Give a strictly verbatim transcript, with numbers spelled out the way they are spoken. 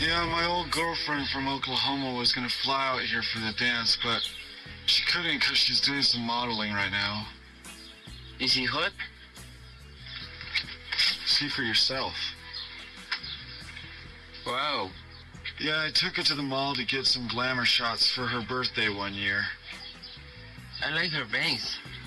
Yeah, my old girlfriend from Oklahoma was gonna fly out here for the dance, but she couldn't because she's doing some modeling right now. Is he hot? See for yourself. Wow. Yeah, I took her to the mall to get some glamour shots for her birthday one year. I like her bangs.